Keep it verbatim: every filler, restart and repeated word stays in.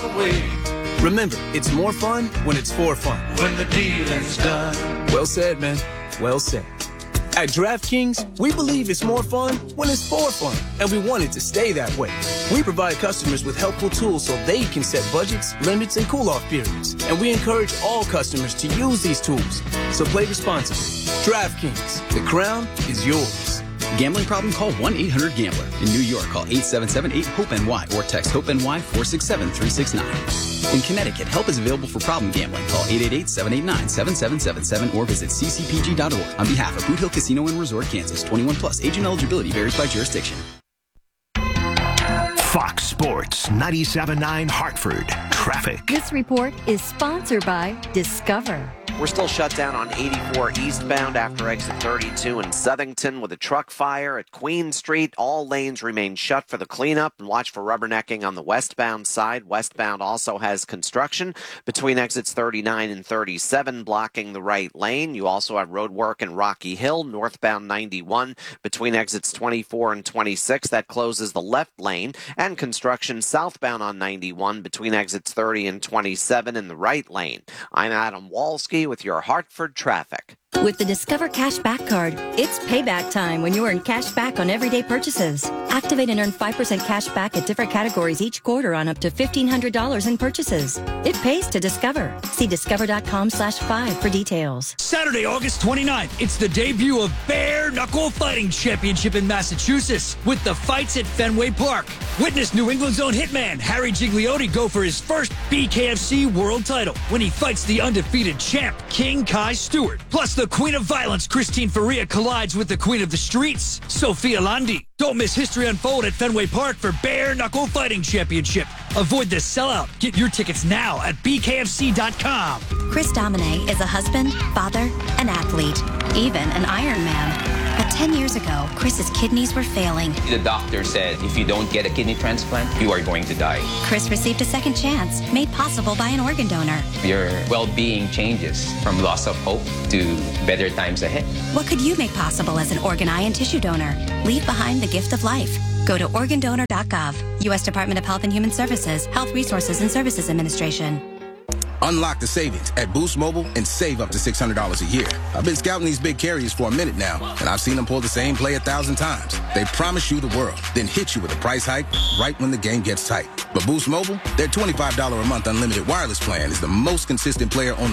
away. Remember, it's more fun when it's for fun. When the dealing's done. Well said, man. Well said. At DraftKings, we believe it's more fun when it's for fun, and we want it to stay that way. We provide customers with helpful tools so they can set budgets, limits, and cool-off periods. And we encourage all customers to use these tools. So play responsibly. DraftKings, the crown is yours. Gambling problem? Call one eight hundred gambler. In New York, call eight seven seven eight hope N Y or text HOPE-NY four six seven three six nine. In Connecticut, help is available for problem gambling. Call eight eight eight seven eight nine seven seven seven seven or visit c c p g dot org. On behalf of Boot Hill Casino and Resort, Kansas, twenty-one plus. Age and eligibility varies by jurisdiction. Fox Sports ninety-seven point nine Hartford. Traffic. This report is sponsored by Discover. We're still shut down on eighty-four eastbound after exit thirty-two in Southington with a truck fire at Queen Street. All lanes remain shut for the cleanup, and watch for rubbernecking on the westbound side. Westbound also has construction between exits thirty-nine and thirty-seven, blocking the right lane. You also have road work in Rocky Hill, northbound ninety-one between exits twenty-four and twenty-six. That closes the left lane, and construction southbound on ninety-one between exits thirty and twenty-seven in the right lane. I'm Adam Walski with your Hartford traffic. With the Discover Cash Back Card, it's payback time when you earn cash back on everyday purchases. Activate and earn five percent cash back at different categories each quarter on up to fifteen hundred dollars in purchases. It pays to Discover. See discover.com slash five for details. Saturday, August twenty-ninth, it's the debut of Bare Knuckle Fighting Championship in Massachusetts with the fights at Fenway Park. Witness New England's own hitman, Harry Gigliotti, go for his first B K F C world title when he fights the undefeated champ, King Kai Stewart. Plus, the Queen of Violence, Christine Faria, collides with the Queen of the Streets, Sophia Landi. Don't miss history unfold at Fenway Park for Bare Knuckle Fighting Championship. Avoid the sellout. Get your tickets now at b k f c dot com. Chris Domine is a husband, father, an athlete, even an Ironman. But ten years ago, Chris's kidneys were failing. The doctor said if you don't get a kidney transplant, you are going to die. Chris received a second chance, made possible by an organ donor. Your well-being changes from loss of hope to better times ahead. What could you make possible as an organ, eye, and tissue donor? Leave behind the gift of life. Go to organ donor dot gov. U S Department of Health and Human Services, Health Resources and Services Administration. Unlock the savings at Boost Mobile and save up to six hundred dollars a year. I've been scouting these big carriers for a minute now, and I've seen them pull the same play a thousand times. They promise you the world, then hit you with a price hike right when the game gets tight. But Boost Mobile, their twenty-five dollars a month unlimited wireless plan is the most consistent player on